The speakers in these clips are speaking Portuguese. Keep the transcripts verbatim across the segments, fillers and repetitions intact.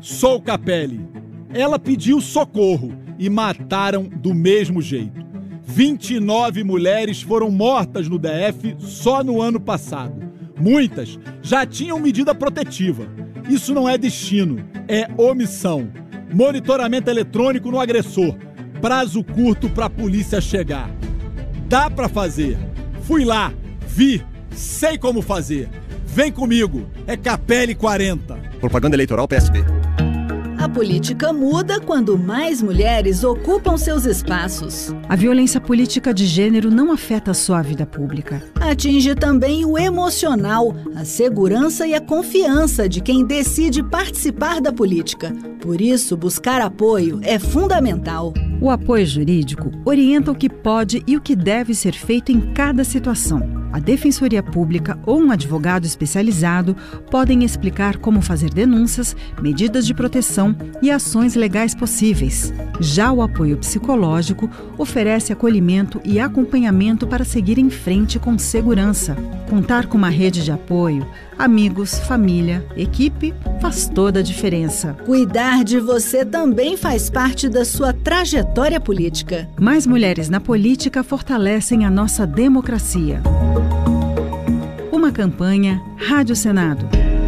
Sou Capelli. Ela pediu socorro e mataram do mesmo jeito. vinte e nove mulheres foram mortas no D F só no ano passado. Muitas já tinham medida protetiva. Isso não é destino, é omissão. Monitoramento eletrônico no agressor. Prazo curto para a polícia chegar. Dá para fazer. Fui lá, vi, sei como fazer. Vem comigo, é Capelli quarenta. Propaganda eleitoral P S B. A política muda quando mais mulheres ocupam seus espaços. A violência política de gênero não afeta só a vida pública. Atinge também o emocional, a segurança e a confiança de quem decide participar da política. Por isso, buscar apoio é fundamental. O apoio jurídico orienta o que pode e o que deve ser feito em cada situação. A Defensoria Pública ou um advogado especializado podem explicar como fazer denúncias, medidas de proteção e ações legais possíveis. Já o apoio psicológico oferece acolhimento e acompanhamento para seguir em frente com segurança. Contar com uma rede de apoio, amigos, família, equipe, faz toda a diferença. Cuidar de você também faz parte da sua trajetória política. Mais mulheres na política fortalecem a nossa democracia. Uma campanha Rádio Senado.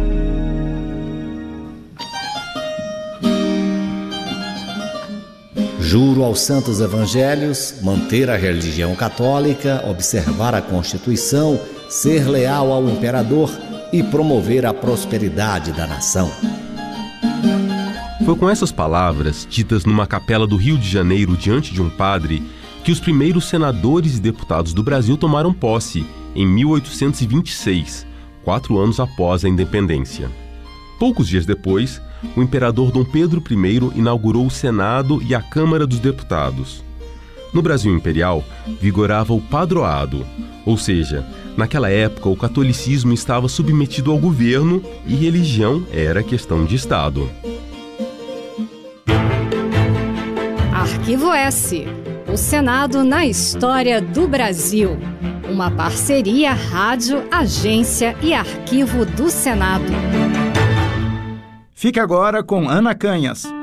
Juro aos santos evangelhos manter a religião católica, observar a Constituição, ser leal ao imperador e promover a prosperidade da nação. Foi com essas palavras, ditas numa capela do Rio de Janeiro diante de um padre, que os primeiros senadores e deputados do Brasil tomaram posse, em mil oitocentos e vinte e seis, quatro anos após a independência. Poucos dias depois, o imperador Dom Pedro I inaugurou o Senado e a Câmara dos Deputados. No Brasil imperial, vigorava o padroado, ou seja, naquela época o catolicismo estava submetido ao governo e religião era questão de Estado. Arquivo S. O Senado na história do Brasil. Uma parceria Rádio, Agência e Arquivo do Senado. Fique agora com Ana Canhas.